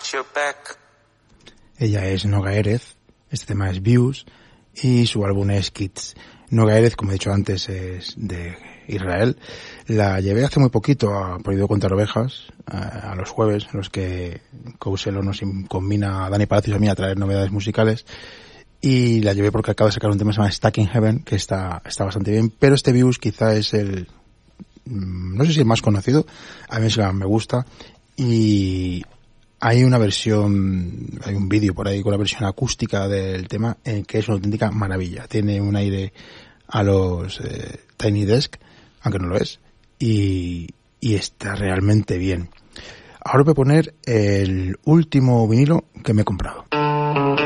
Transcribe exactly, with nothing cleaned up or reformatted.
Ella es Noga Erez, este tema es Views y su álbum es Kids. Noga Erez, como he dicho antes, es de Israel. La llevé hace muy poquito a Prohibido Contar Ovejas, a, a los jueves, en los que Couselo nos combina a Dani Palacios y a mí a traer novedades musicales. Y la llevé porque acabo de sacar un tema que se llama Stuck in Heaven, que está, está bastante bien. Pero este Views quizá es el, no sé si el más conocido, a mí me gusta. Y hay una versión, hay un vídeo por ahí con la versión acústica del tema, eh, que es una auténtica maravilla. Tiene un aire a los eh, Tiny Desk, aunque no lo es, y, y está realmente bien. Ahora voy a poner el último vinilo que me he comprado.